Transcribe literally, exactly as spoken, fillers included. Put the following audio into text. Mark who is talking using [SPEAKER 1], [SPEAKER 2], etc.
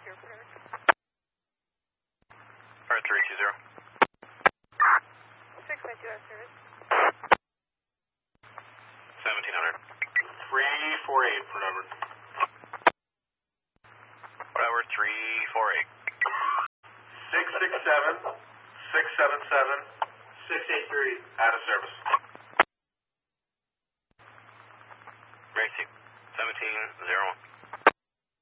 [SPEAKER 1] Alright, three two zero.
[SPEAKER 2] six nine two out of service.
[SPEAKER 1] seventeen hundred.
[SPEAKER 3] three four eight for number.
[SPEAKER 1] Whatever, three four eight.
[SPEAKER 3] six six seven, six seven seven,